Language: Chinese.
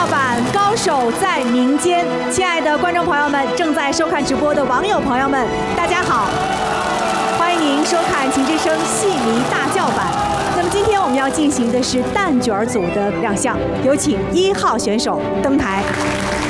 教版高手在民间，亲爱的观众朋友们，正在收看直播的网友朋友们，大家好，欢迎您收看秦之声戏迷大教版。那么今天我们要进行的是蛋卷组的亮相，有请1号选手登台。